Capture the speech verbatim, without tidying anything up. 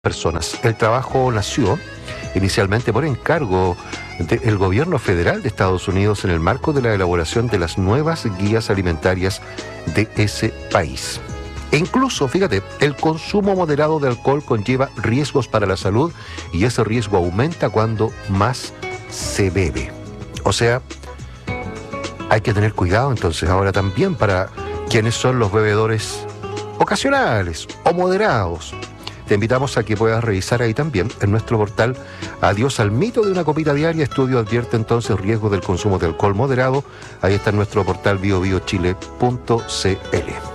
personas. El trabajo nació inicialmente por encargo del gobierno federal de Estados Unidos en el marco de la elaboración de las nuevas guías alimentarias de ese país. E incluso, fíjate, el consumo moderado de alcohol conlleva riesgos para la salud y ese riesgo aumenta cuando más se bebe. O sea, hay que tener cuidado entonces ahora también para quienes son los bebedores ocasionales o moderados. Te invitamos a que puedas revisar ahí también en nuestro portal Adiós al mito de una copita diaria. Estudio advierte entonces riesgo del consumo de alcohol moderado. Ahí está en nuestro portal bio bio chile punto c l.